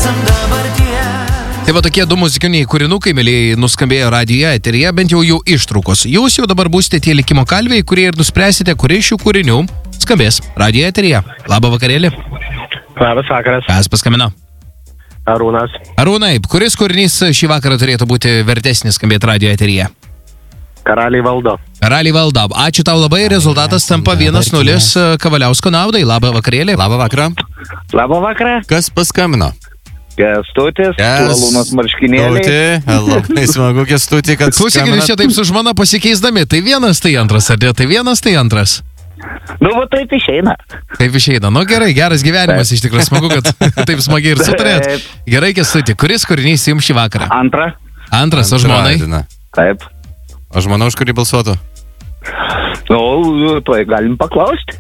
Tai va tokie du muzikiniai kūrinukai, mėlyje, nuskambėjo radijo eteryje, bent jau jų ištraukos. Jūs jau dabar būsite tie likimo kalviai, kurie ir nuspręsite, kurie šių kūrinių skambės radijo eteryje. Labą vakarėlį. Labas vakaras. Kas paskambino? Arūnas. Arūnai, kuris kūrinys šį vakarą turėtų būti vertesnis skambėti radijo eteryje? Karaliai valdo. Karaliai valdo. Ačiū tau labai, rezultatas tampa 1-0 Kavaliausko naudai. Labą vakarėlį. Labą vakarą. Labą vakarą. Kas paskambino? Kęstutis, Alūnas marškinėliai. Labai smagu, Kęstutį, kad Klausykit, jūs čia taip su žmona pasikeisdami. Tai vienas, tai antras, ar ne? Tai vienas, tai antras. Nu, va taip išeina. Taip išeina. Nu gerai, geras gyvenimas iš tikrųjų. Smagu, kad taip smagiai ir sutarėt. Gerai, Kęstutį, kuris kūrinys jums šį vakarą? Antra. Antras, o žmonai? Taip. O žmona už kurį balsuotų? Nu, tai galim paklausti.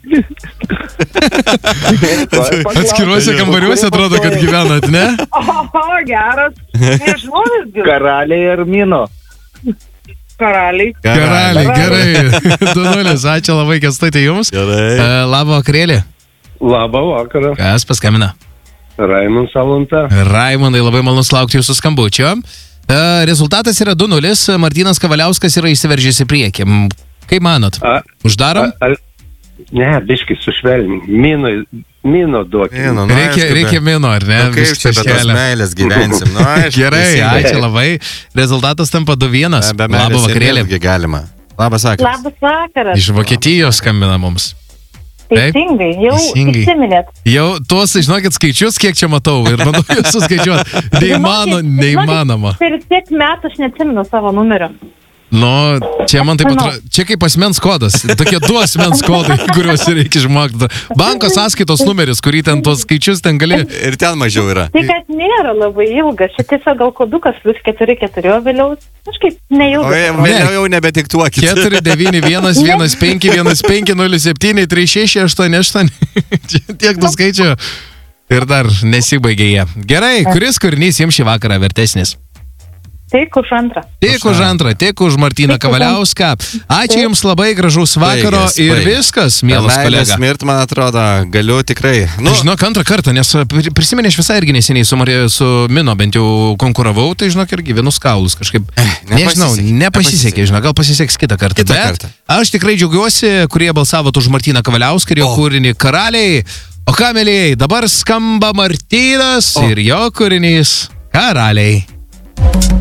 Atskiruose kambariuose atrodo, kad gyvenat, ne? O, geras. Nežinau, Karaliai ir Mino. karaliai. Karaliai, gerai. 2-0, ačiū labai, Kęstutį, jums. Gerai. Labą vakarėlį. Labą vakarą. Kas paskambina? Raimond Salunta. Raimondai, labai malonu laukti jūsų skambučio. Rezultatas yra 2-0, Martynas Kavaliauskas yra įsiveržęs į priekį. Kaip manot? Uždarom? Ne, biškai sušvelnink. Mino duokit. Reikia mino, ar ne? Kaip čia be tos meilės gyvensim? Nu, aišku, gerai, ačiū labai. Rezultatas tampa 2-1. Labą vakarėlį. Galima. Labas vakaras. Labas vakaras. Iš Vokietijos skambina mums. Teisingai, jau įsiminėt. Jau tuos, žinokit, skaičius, kiek čia matau. Ir manau, jūs suskaičiuot. Neįmanoma. Per tiek metų aš neatsimenu savo numerio. Nu, čia man taip atrodo, čia kaip asmens kodas. Tokie 2 asmens kodai, kuriuos reikia išmokti. Banko sąskaitos numeris, kurį ten tuos skaičius ten gali. Ir ten mažiau yra. Tai kad nėra labai ilgas. Čia tiesiog gal kodukas +44, o vėliau kažkaip neilgas. O vėliau jau nebediktuokit. 49115073688. Tiek tų skaičių. Ir dar nesibaigė jie. Gerai, kuris kūrinys jums šį vakarą vertesnis? Tik už antrą. Tik už antrą, tik už Martyną Kavaliauską. Ačiū jums labai, gražaus vakaro ir viskas, mielas kolega. Smirt, man atrodo, galiu tikrai. Nu, žinok, antrą kartą, nes prisiminė, aš visai irgi neseniai su Mino bent jau konkuravau, tai žinok, irgi vienus kaulus kažkaip. Nežinau, nepasisekė, žinok, gal pasiseks kitą kartą. Bet aš tikrai džiaugiuosi, kurie balsavot už Martyną Kavaliauską ir jo kūrinį Karaliai. O ką, mėlyjei, dabar skamba Martynas ir jo kūrinys Karaliai.